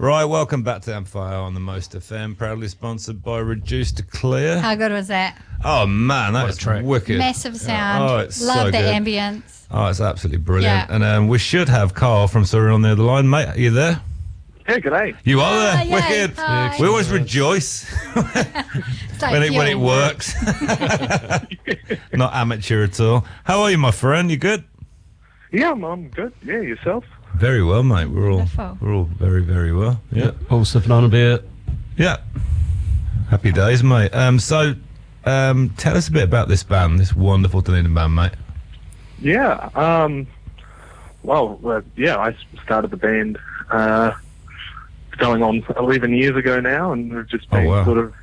Right, welcome back to Amplifier on the Most FM, proudly sponsored by Reduce to Clear. How good was that? Oh man, that was wicked. Massive sound. Oh, it's Love so the good. ambience. Oh, it's absolutely brilliant. Yeah. And we should have Carl from Surrey on the other line. Mate, are you there? Yeah, g'day. You are there? Yay. Wicked. Hi. We always rejoice It's like when it fuel. works. Not amateur at all. How are you, my friend? You good? Yeah, I'm good. Yeah, yourself? Very well, mate. Wonderful. We're all very, very well. Yeah. All sipping on a bit. Yeah. Happy days, mate. So tell us a bit about this band, this wonderful Dunedin band, mate. Yeah. I started the band going on 11 years ago now, and we've just been sort of,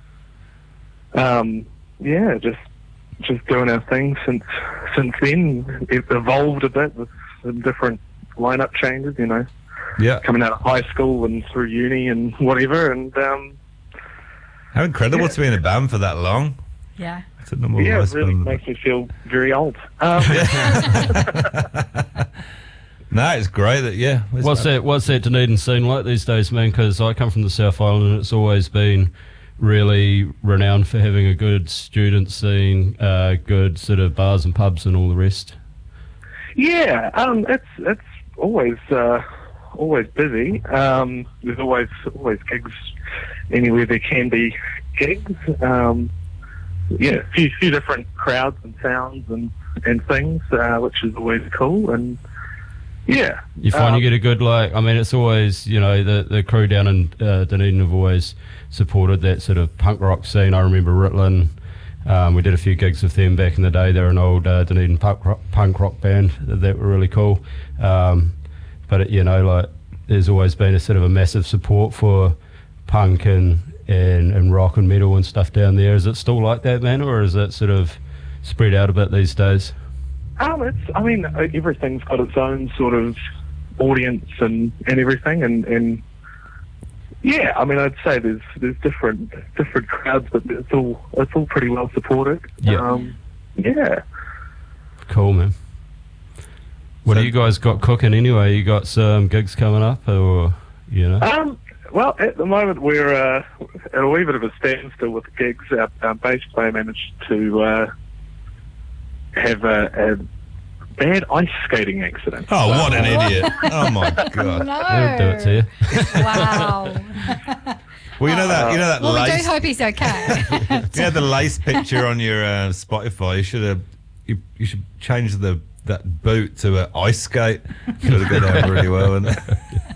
just doing our thing since then. It evolved a bit with some different lineup changes, you know. Yeah. Coming out of high school and through uni and whatever, and How incredible to be in a band for that long. Yeah. It's a number it of really makes me feel very old. No, it's great that, What's that Dunedin scene like these days, man? Because I come from the South Island and it's always been really renowned for having a good student scene, good sort of bars and pubs and all the rest. Yeah, it's always busy. There's always gigs anywhere there can be gigs. A few different crowds and sounds and things, which is always cool. And yeah, You find you get a good, it's always, the crew down in Dunedin have always supported that sort of punk rock scene. I remember Ritlin. We did a few gigs with them back in the day. They're an old Dunedin punk rock band that were really cool. But there's always been a sort of a massive support for punk and rock and metal and stuff down there. Is it still like that, man, or is it sort of spread out a bit these days? Everything's got its own sort of audience and everything, and yeah, I'd say there's different crowds, but it's all pretty well supported. Yeah. Cool, man. What do you guys got cooking anyway? You got some gigs coming up, or Well, at the moment we're at a wee bit of a standstill with gigs. Our bass player managed to have a bad ice skating accident. Oh, what an idiot. Oh, my God. No. I'll do it to you. Wow. Well, you know that Well, we lace... do hope he's okay. You know the lace picture on your Spotify? You should change that boot to an ice skate. It would have gone down really well, wouldn't it?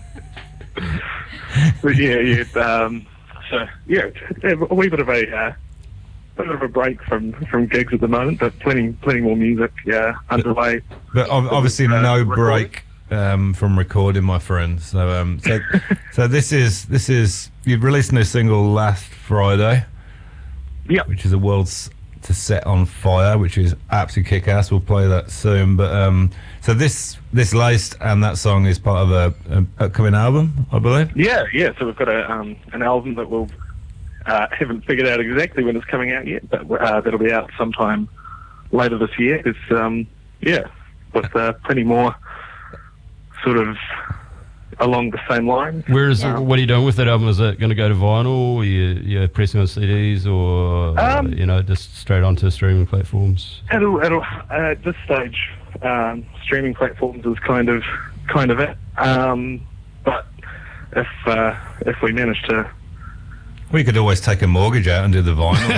A wee bit of a break from gigs at the moment, but plenty more music underway. But obviously no break from recording, my friend. So this is you've released a new single last Friday. Yeah. Which is a World's to Set on Fire, which is absolutely kick-ass. We'll play that soon. But so this Laced and that song is part of a upcoming album, I believe. Yeah. So we've got an album that we'll haven't figured out exactly when it's coming out yet, but that'll be out sometime later this year. It's with plenty more sort of along the same line. What are you doing with that album? Is it going to go to vinyl? Or you pressing on CDs, or just straight onto streaming platforms? It'll at this stage, streaming platforms is kind of it. But if we manage to, we could always take a mortgage out and do the vinyl.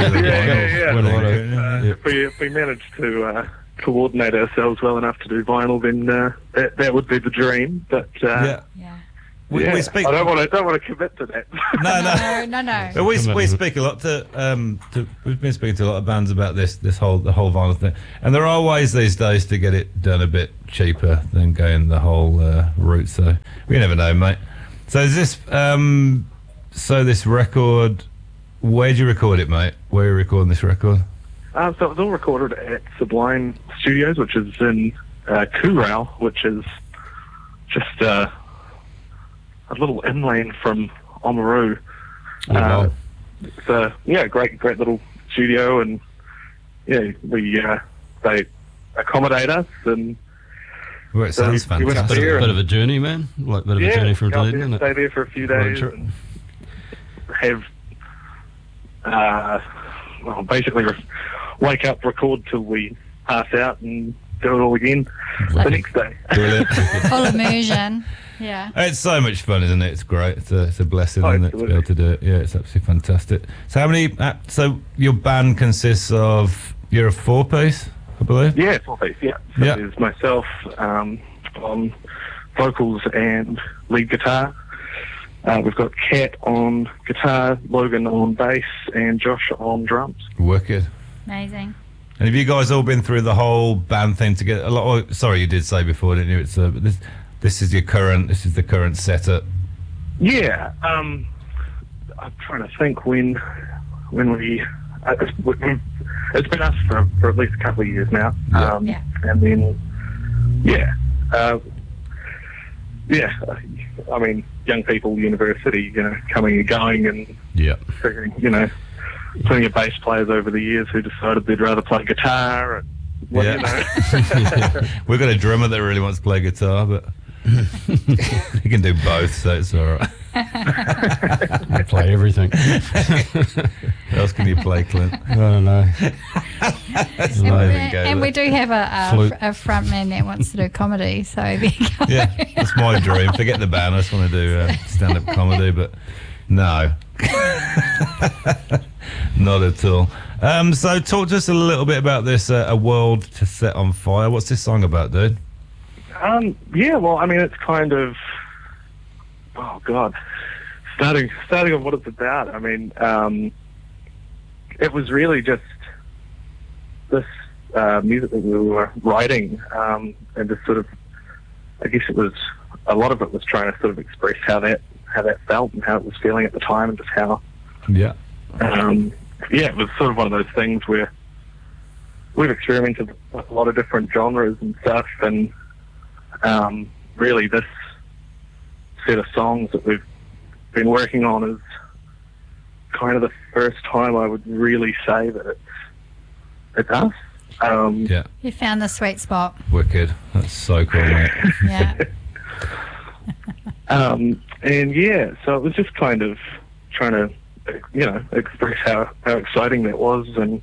If we manage to coordinate ourselves well enough to do vinyl, then that would be the dream. But we speak. I don't want to commit to that. No. But we speak a lot we've been speaking to a lot of bands about the whole vinyl thing, and there are ways these days to get it done a bit cheaper than going the whole route. So we never know, mate. So is this this record? Where'd you record it, mate? Where are you recording this record? So it was all recorded at Sublime Studios, which is in Coorau, which is just a little inland from Oamaru. It's a great little studio, and they accommodate us, and Well, it So sounds we went up fantastic. there Bit of a journey, man. Like a bit of a journey from go up Dunedin, there, isn't stay it? there for a few Road days trip. and have, basically wake up, record till we pass out, and do it all again the next day. Brilliant. Full immersion. Yeah. It's so much fun, isn't it? It's great. It's a blessing, Oh, isn't it, to be able to do it? Yeah, it's absolutely fantastic. So how many? So your band consists of, you're a 4-piece, I believe. Yeah, 4-piece. Yeah. So Yeah. there's myself on vocals and lead guitar. We've got Kat on guitar, Logan on bass, and Josh on drums. Wicked. Amazing. And have you guys all been through the whole band thing together? A lot. Oh, sorry, you did say before, didn't you? It's but this is your current. This is the current setup. Yeah. I'm trying to think when we. It's been us for at least a couple of years now. Yeah. Yeah. And then, I mean, young people, university, coming and going, and Yeah. figuring, plenty of bass players over the years who decided they'd rather play guitar. And, We've got a drummer that really wants to play guitar, but he can do both, so it's all right. I play everything. What else can you play, Clint? I don't know. And we do have Flute. a front man that wants to do comedy, so there you go. Yeah, that's my dream. Forget the band. I just want to do stand-up comedy, but no, not at all. So talk to us a little bit about this, A World to Set on Fire. What's this song about, dude? Well, I mean, it's kind of, oh God, starting on what it's about. I mean, it was really just this music that we were writing, and just sort of, I guess a lot of it was trying to sort of express how that felt and how it was feeling at the time, and just how, Yeah. it was sort of one of those things where we've experimented with a lot of different genres and stuff, and really this set of songs that we've been working on is kind of the first time I would really say that it's us. Yeah. You found the sweet spot. Wicked. That's so cool, mate. Yeah. So it was just kind of trying to, express how exciting that was, and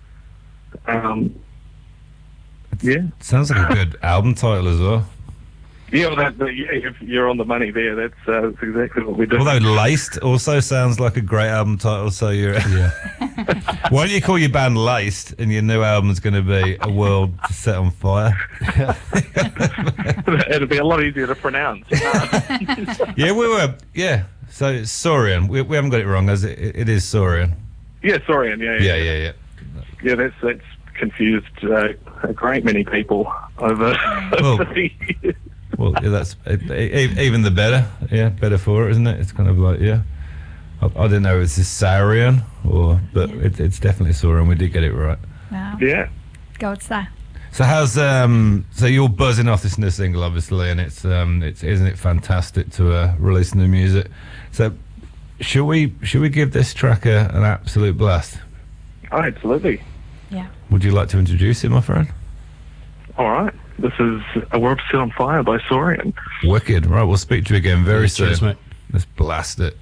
Sounds like a good album title as well. you're on the money there. That's exactly what we do. Although Laced also sounds like a great album title, so you're... Yeah. Why don't you call your band Laced and your new album's going to be A World to Set on Fire? It'd be a lot easier to pronounce. So it's Saurian. We haven't got it wrong, as it is Saurian. Yeah, Saurian. Yeah. Yeah, that's confused a great many people over the years. Well, yeah, that's even the better. Yeah, better for it, isn't it? It's kind of like, yeah. I didn't know it was Saurian, but it's definitely Saurian. We did get it right. Wow. Yeah. Gold star. So how's so you're buzzing off this new single, obviously, and it's isn't it fantastic to release new music? So should we give this track an absolute blast? Oh, absolutely. Yeah. Would you like to introduce it, my friend? All right. This is A World Set on Fire by Saurian. Wicked. Right, we'll speak to you again very soon. Cheers, mate. Let's blast it.